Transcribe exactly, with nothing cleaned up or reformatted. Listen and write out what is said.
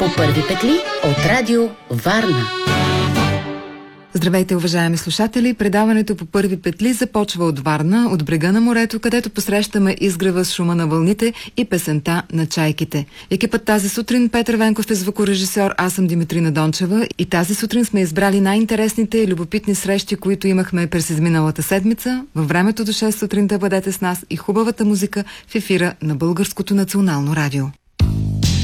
По първи петли от Радио Варна. Здравейте, уважаеми слушатели! Предаването по първи петли започва от Варна, от брега на морето, където посрещаме изгрева с шума на вълните и песента на чайките. Екипът тази сутрин: Петър Венков е звукорежисьор, аз съм Димитрина Дончева и тази сутрин сме избрали най-интересните и любопитни срещи, които имахме през изминалата седмица. Във времето до шест сутринта бъдете с нас и хубавата музика в ефира на Българското национално радио.